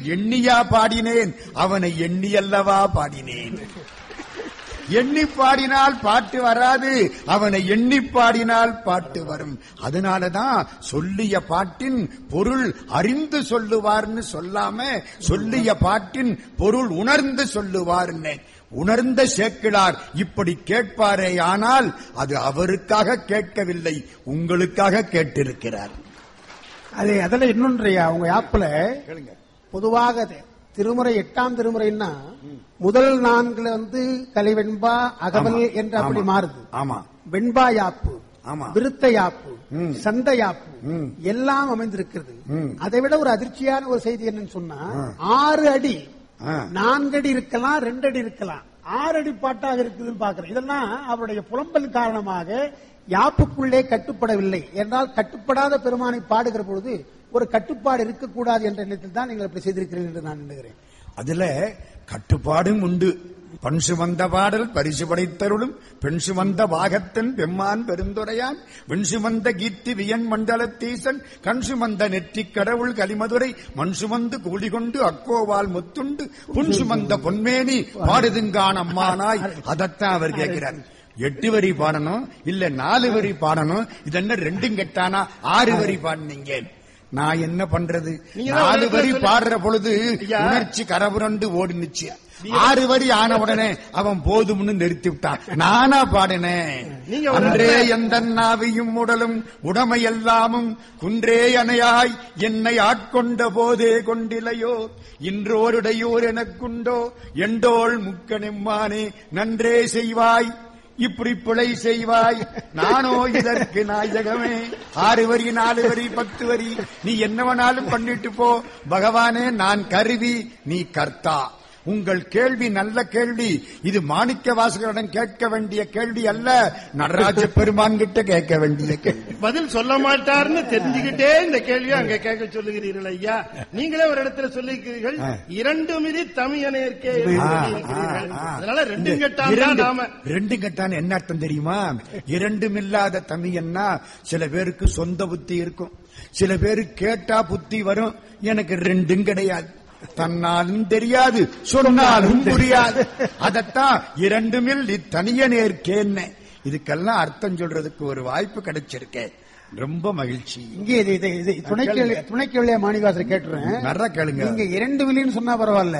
எண்ணியா பாடினேன், அவனை எண்ணியல்லவா பாடினேன். எண்ணி பாடினால் பாட்டு வராது, அவனை எண்ணி பாடினால் பாட்டு வரும். அதனாலதான் சொல்லிய பாட்டின் பொருள் அறிந்து சொல்லுவார்னு சொல்லாம சொல்லிய பாட்டின் பொருள் உணர்ந்து சொல்லுவார்னு. உணர்ந்த சேக்கிழார் இப்படி கேட்பாரே, ஆனால் அது அவருக்காக கேட்கவில்லை, உங்களுக்காக கேட்டிருக்கிறார். அதில் இன்னொன்றையா உங்க ஆப்புல பொதுவாக திருமுறை 8ஆம் திருமுறைன்னா முதல் 4 கலைவெண்பா அகவல் என்று அப்படி மாறுது. ஆமா, வெண்பா யாப்பு, விருத்த யாப்பு, சந்த யாப்பு எல்லாம் அமைந்திருக்கிறது. அதை விட ஒரு அதிர்ச்சியான ஒரு செய்தி என்னன்னு சொன்னா 6 அடி 4 அடி இருக்கலாம், 2 அடி இருக்கலாம், 6 அடி பாட்டாக இருக்குதுன்னு பாக்குறேன். இதெல்லாம் அவருடைய புலம்பல் காரணமாக யாப்புக்குள்ளே கட்டுப்படவில்லை என்றால், கட்டுப்படாத பெருமானை பாடுகிற பொழுது ஒரு கட்டுப்பாடு இருக்கக்கூடாது என்ற எண்ணத்தில் தான் நீங்கள் இப்படி செய்திருக்கிறீர்கள் என்று நான் எண்ணுகிறேன். அதுல கட்டுப்பாடும் உண்டு. பண் சுமந்த பாடல் பரிசு படைத்தருளும் பெண் சுமந்த பாகத்தன் பெம்மான் பெருந்துரையான் வெண் சுமந்த கீர்த்தி வியன் மண்டலத்தீசன் கண் சுமந்த நெற்றிக் கடவுள் கலிமதுரை மண் சுமந்து கூலி கொண்டு அக்கோவால் முத்துண்டு புன் சுமந்த பொன்மேனி பாடுதுங்கான் அம்மானாய். அதத்தான் அவர் கேட்கிறார். 8 வரி பாடணும், இல்ல 4 வரி பாடணும். இது என்ன 2 கெட்டானா 6 வரி பாடினீங்க. நான் என்ன பண்றது? 4 வரி பாடுற பொழுது உணர்ச்சி கரபுரண்டு ஓடினுச்சு. 6 வரி ஆன உடனே அவன் போதும்னு நிறுத்தி விட்டான். நானா பாடினேன். அன்றே எந்த நாவியும் உடலும் உடமையெல்லாமும் குன்றே அணையாய் என்னை ஆட்கொண்ட போதே கொண்டிலையோ இன்றோருடையோர் எனக்குண்டோ எண்டோள் முக்கனெம்மானே நன்றே செய்வாய் இப்படி பிழை செய்வாய் நானோ இதற்கு நாயகமே. 6 வரி 4 வரி 10 வரி நீ என்னவனாலும் பண்ணிட்டு போ பகவானே, நான் கருவி, நீ கர்த்தா. உங்கள் கேள்வி நல்ல கேள்வி. இது மாணிக்க வாசகரிடம் கேட்க வேண்டிய கேள்வி அல்ல, நடராஜ பெருமான் கிட்ட கேட்க வேண்டிய கேள்வி. பதில் சொல்ல மாட்டார்னு தெரிஞ்சுக்கிட்டே இந்த கேள்வியை அங்க கேட்க சொல்லுகிறீர்கள் ஐயா. நீங்களே ஒரு இடத்துல சொல்லியிருக்கிறீர்கள் 2 மிதி தமிழனேற்கே. அதனால 2 கெட்டான். நாம 2 கெட்டான் என்ன அர்த்தம் தெரியுமா? 2 இல்லாத தமிழன்னா சில பேருக்கு சொந்த புத்தி இருக்கும், சில பேருக்கு கேட்டா புத்தி வரும். எனக்கு 2 கிடையாது. தன்னாலும் தெரியாது, சொன்னாலும் புரியாது. அதத்தான் 2 மில் இத்தனியனேற்கேன்ன. இதுக்கெல்லாம் அர்த்தம் சொல்றதுக்கு ஒரு வாய்ப்பு கிடைச்சிருக்கேன். ரொம்ப மகிழ்ச்சி. இங்கே துணைக்கேள்வியா மாணிவாசர் கேட்டுறேன். நல்லா கேளுங்க. நீங்க 2 மில்லியன் சொன்னா பரவாயில்ல,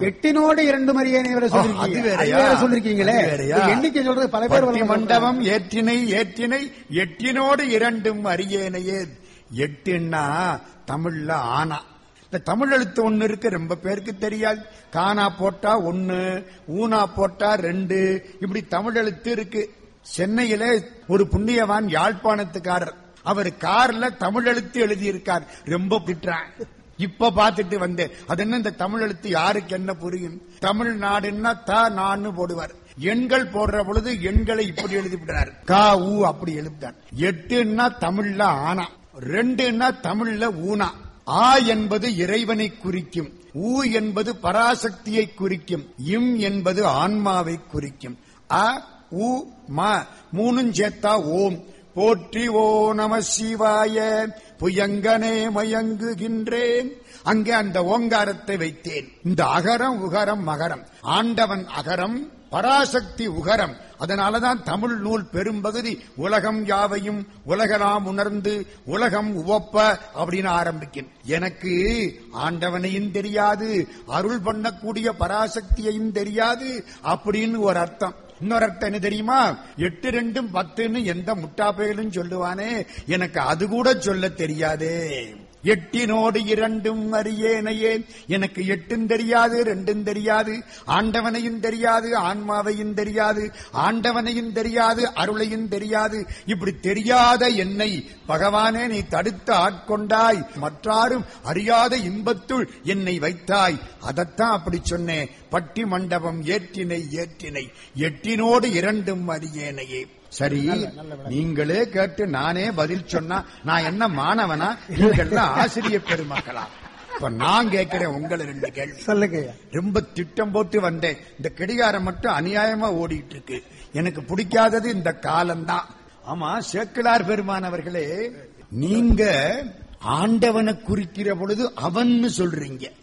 8 2 மரியாதை சொல்லிருக்கீங்களே. எண்ணிக்கை சொல்றது பல பேர். மண்டபம் ஏற்றினை ஏற்றினை 8 2 அரியேனையே. 8ன்னா தமிழ்ல ஆனா. இந்த தமிழ் எழுத்து 1 இருக்கு, ரொம்ப பேருக்கு தெரியாது. கானா போட்டா 1, ஊனா போட்டா 2, இப்படி தமிழ் எழுத்து இருக்கு. சென்னையில ஒரு புண்ணியவான் யாழ்ப்பாணத்துக்காரர், அவர் கார்ல தமிழ் எழுத்து எழுதியிருக்கார். ரொம்ப திட்டுறான். இப்ப பாத்துட்டு வந்தேன். அது என்ன இந்த தமிழ் எழுத்து யாருக்கு என்ன புரியும்? தமிழ்நாடுன்னா நான் போடுவார். எண்கள் போடுற பொழுது எண்களை இப்படி எழுதிவிடுறார். கா ஊ அப்படி எழுதிட்டார். 8ன்னா தமிழ்ல ஆனா, 2ன்னா தமிழ்ல ஊனா. ஆ என்பது இறைவனை குறிக்கும், ஊ என்பது பராசக்தியை குறிக்கும், இம் என்பது ஆன்மாவை குறிக்கும். அ உ ம 3 சேர்த்தா ஓம். போற்றி ஓ நம சிவாய புயங்கனே மயங்குகின்றேன். அங்கே அந்த ஓங்காரத்தை வைத்தேன். இந்த அகரம் உகரம் மகரம், ஆண்டவன் அகரம், பராசக்தி உகரம். அதனாலதான் தமிழ் நூல் பெரும்பகுதி உலகம் யாவையும் உலகலாம் உணர்ந்து உலகம் உவப்ப அப்படின்னு ஆரம்பிக்கும். எனக்கு ஆண்டவனையும் தெரியாது, அருள் பண்ணக்கூடிய பராசக்தியையும் தெரியாது அப்படின்னு ஒரு அர்த்தம். இன்னொரு அர்த்தம் என்ன தெரியுமா? 8 2 10ன்னு எந்த முட்டாப்பையிலும் சொல்லுவானே, எனக்கு அது கூட சொல்ல தெரியாதே. 8 2 அரியேனையே. எனக்கு 8 தெரியாது, 2 தெரியாது, ஆண்டவனையும் தெரியாது, ஆன்மாவையும் தெரியாது, ஆண்டவனையும் தெரியாது, அருளையும் தெரியாது. இப்படி தெரியாத என்னை பகவானே நீ தடுத்து ஆட்கொண்டாய், மற்றாரும் அறியாத இன்பத்துள் என்னை வைத்தாய். அதத்தான் அப்படி சொன்னேன். பட்டி மண்டபம் ஏற்றினை ஏற்றினை 8 2 அரியேனையே. சரி, நீங்களே கேட்டு நானே பதில் சொன்னா நான் என்ன மாணவனா? நீங்கள்லாம் ஆசிரியர் பெருமக்களா? இப்ப நான் கேட்கிறேன் உங்களை 2 கேள்வி சொல்லுங்க. ரொம்ப திட்டம் போட்டு வந்தேன். இந்த கடிகாரம் மட்டும் அநியாயமா ஓடிட்டு இருக்கு. எனக்கு பிடிக்காதது இந்த காலம்தான். ஆமா, சேக்கிழார் பெருமானவர்களே, நீங்க ஆண்டவனை குறிக்கிற பொழுது அவன்னு சொல்றீங்க.